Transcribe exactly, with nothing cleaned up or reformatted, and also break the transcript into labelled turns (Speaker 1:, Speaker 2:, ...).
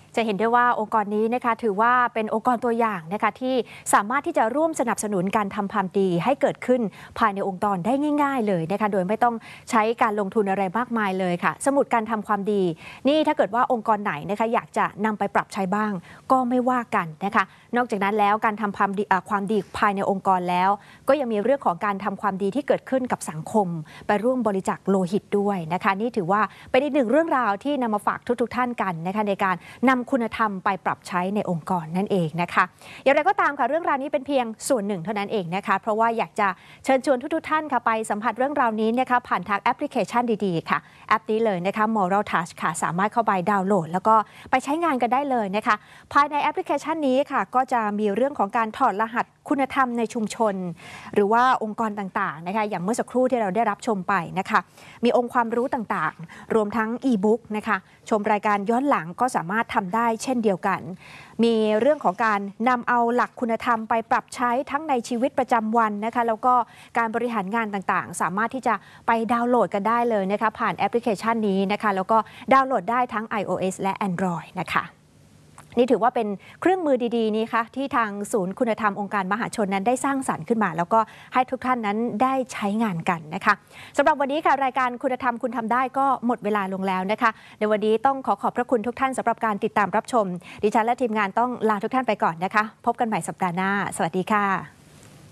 Speaker 1: จะเห็นได้ว่าองค์กรนี้นะคะถือว่าเป็นองค์กรตัวอย่างนะคะที่สามารถที่จะร่วมสนับสนุนการทำความดีให้เกิดขึ้นภายในองค์กรได้ง่ายๆเลยนะคะโดยไม่ต้องใช้การลงทุนอะไรมากมายเลยค่ะสมุดการทำความดีนี่ถ้าเกิดว่าองค์กรไหนนะคะอยากจะนำไปปรับใช้บ้างก็ไม่ว่ากันนะคะนอกจากนั้นแล้วการทำความดีความดีภายในองค์กรแล้วก็ยังมีเรื่องของการทำความดีที่เกิดขึ้นกับสังคมไปร่วมบริจาคโลหิตด้วยนะคะนี่ถือว่าเป็นอีกหนึ่งเรื่องราวที่นำมาฝากทุกๆท่านกันนะคะในการนำคุณธรรมไปปรับใช้ในองค์กรนั่นเองนะคะอย่างไรก็ตามค่ะเรื่องราวนี้เป็นเพียงส่วนหนึ่งเท่านั้นเองนะคะเพราะว่าอยากจะเชิญชวนทุกๆท่านค่ะไปสัมผัสเรื่องราวนี้นะคะผ่านทางแอปพลิเคชันดีๆค่ะแอปนี้เลยนะคะ Moral Touch ค่ะสามารถเข้าไปดาวน์โหลดแล้วก็ไปใช้งานกันได้เลยนะคะภายในแอปพลิเคชันนี้ค่ะก็จะมีเรื่องของการถอดรหัสคุณธรรมในชุมชนหรือว่าองค์กรต่างๆนะคะอย่างเมื่อสักครู่ที่เราได้รับชมไปนะคะมีองค์ความรู้ต่างๆรวมทั้งอีบุ๊กนะคะชมรายการย้อนหลังก็สามารถทำได้เช่นเดียวกันมีเรื่องของการนำเอาหลักคุณธรรมไปปรับใช้ทั้งในชีวิตประจำวันนะคะแล้วก็การบริหารงานต่างๆสามารถที่จะไปดาวน์โหลดกันได้เลยนะคะผ่านแอปพลิเคชันนี้นะคะแล้วก็ดาวน์โหลดได้ทั้ง iOS และ Android นะคะนี่ถือว่าเป็นเครื่องมือดีๆนี้ค่ะที่ทางศูนย์คุณธรรมองค์การมหาชนนั้นได้สร้างสรรค์ขึ้นมาแล้วก็ให้ทุกท่านนั้นได้ใช้งานกันนะคะสำหรับวันนี้ค่ะรายการคุณธรรมคุณทำได้ก็หมดเวลาลงแล้วนะคะในวันนี้ต้องขอขอบพระคุณทุกท่านสำหรับการติดตามรับชมดิฉันและทีมงานต้องลาทุกท่านไปก่อนนะคะพบกันใหม่สัปดาห์หน้าสวัสดีค่ะ